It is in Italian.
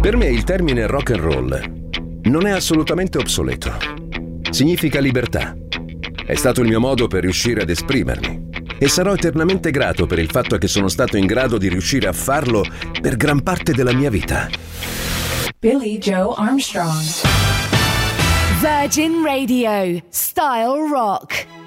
Per me il termine rock and roll non è assolutamente obsoleto. Significa libertà. È stato il mio modo per riuscire ad esprimermi. E sarò eternamente grato per il fatto che sono stato in grado di riuscire a farlo per gran parte della mia vita. Billy Joe Armstrong. Virgin Radio, Style Rock.